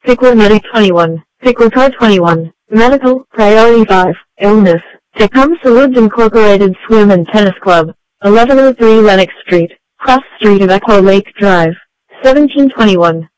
Pickler Medic 21, Pickler Car 21, Medical, Priority 5, Illness, Tecumseh Woods Incorporated Swim and Tennis Club, 1103 Lenox Street, Cross Street of Echo Lake Drive, 1721.